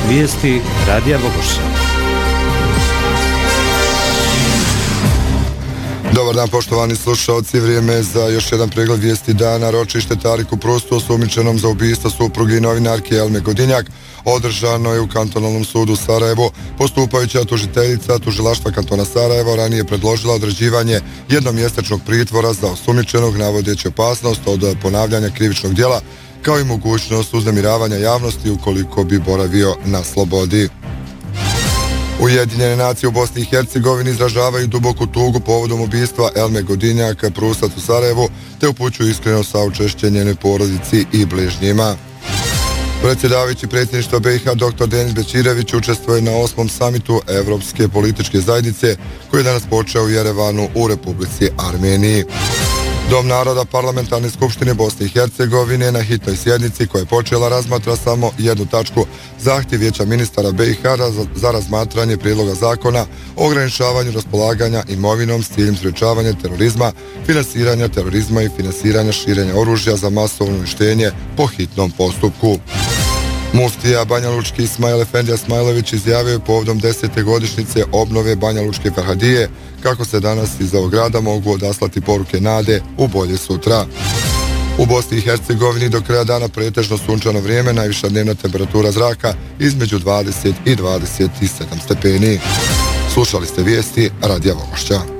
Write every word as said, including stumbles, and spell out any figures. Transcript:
Vijesti Radija Vogošća. Dobar dan, poštovani slušalci, vrijeme za još jedan pregled vijesti dana. Ročište Tariku Prustu, osumnjičenom za ubistvo supruge i novinarke Elme Godinjak, održano je u kantonalnom sudu Sarajevo. Postupajuća tužiteljica tužilaštva kantona Sarajevo ranije predložila određivanje jednomjesečnog pritvora za osumnjičenog, navodeći opasnost od ponavljanja krivičnog djela, kao i mogućnost uznemiravanja javnosti ukoliko bi boravio na slobodi. Ujedinjene nacije u Bosni i Hercegovini izražavaju duboku tugu povodom ubistva Elme Godinjak Prusat u Sarajevu, te upućuju iskreno saučešće njenoj porodici i bližnjima. Predsjedavajući predsjedništva B i H doktor Denis Bećirević učestvuje na osmom samitu Evropske političke zajednice koji je danas počeo u Jerevanu u Republici Armeniji. Dom naroda Parlamentarne skupštine Bosne i Hercegovine na hitnoj sjednici koja je počela razmatra samo jednu tačku, zahtjev Vijeća ministara B i H za razmatranje prijedloga zakona o ograničavanju raspolaganja imovinom s ciljem sprječavanja terorizma, finansiranja terorizma i finansiranja širenja oružja za masovno uništenje po hitnom postupku. Muftija Banja Lučki Ismail Efendija Smajlović izjavio je povodom desete godišnjice obnove Banja Lučke Ferhadije kako se danas iz ovog grada mogu odaslati poruke nade u bolje sutra. U Bosni i Hercegovini do kraja dana pretežno sunčano vrijeme, najviša dnevna temperatura zraka između dvadeset i dvadeset sedam stepeni. Slušali ste vijesti Radija Vogošća.